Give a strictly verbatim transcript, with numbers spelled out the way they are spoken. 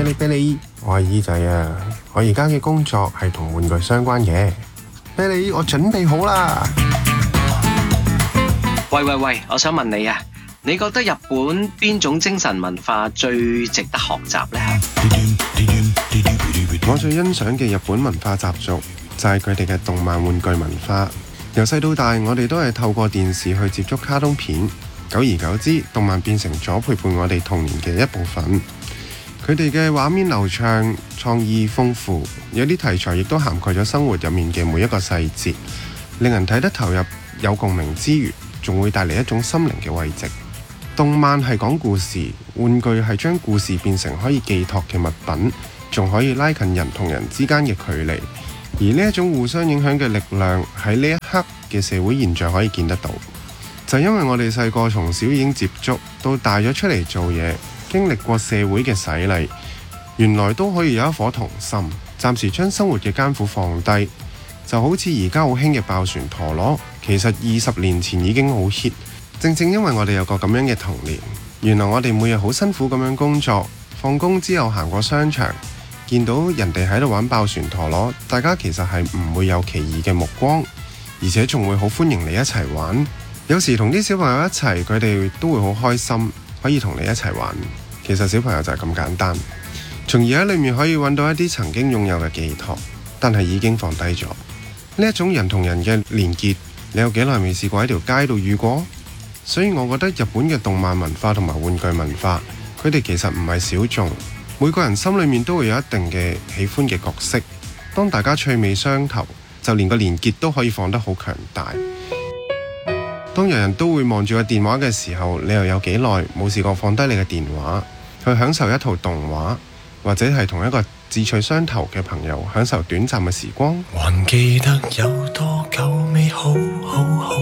哩啤哩，我係姨仔啊！我而家嘅工作係同玩具相關嘅。啤哩，我準備好啦！ 喂喂喂，我想問你啊，你覺得日本邊種精神文化最值得學習呢？ 我最欣賞嘅日本文化習俗就係佢哋嘅動漫玩具文化。由細到大，我哋都係透過電視去接觸卡通片，久而久之，動漫變成咗陪伴我哋童年嘅一部分。佢哋嘅畫面流暢、創意豐富，有啲題材亦都涵蓋咗生活入面嘅每一個細節，令人睇得投入、有共鳴之餘，仲會帶嚟一種心靈嘅慰藉。動漫係講故事，玩具係將故事變成可以寄託嘅物品，仲可以拉近人同人之間嘅距離。而呢一種互相影響嘅力量喺呢一刻嘅社會現象可以見得到。就因為我哋細個從小已經接觸，到大咗出嚟做嘢，經歷過社會嘅洗禮，原來都可以有一顆童心，暫時將生活嘅艱苦放低。就好似而家好興嘅爆旋陀螺，其實二十年前已經好 hit。正正因為我哋有個咁樣嘅童年，原來我哋每日好辛苦咁樣工作，放工之後行過商場，見到人哋喺度玩爆旋陀螺，大家其實係唔會有奇異嘅目光，而且仲會好歡迎你一齊玩。有時同啲小朋友一齊，佢哋都會好開心，可以同你一齊玩。其實小朋友就係咁簡單，從而喺裏面可以揾到一啲曾經擁有嘅寄託，但係已經放低咗。呢一種人同人嘅連結，你有幾耐未試過喺條街度遇過？所以我覺得日本嘅動漫文化同埋玩具文化，佢哋其實唔係小眾，每個人心裏面都會有一定嘅喜歡嘅角色。當大家趣味相投，就連個連結都可以放得好強大。當人人都會望住個電話嘅時候，你又有幾耐冇試過放低你嘅電話，去享受一套動畫，或者係同一個志趣相投嘅朋友享受短暫嘅時光？ 還記得有多久未好好好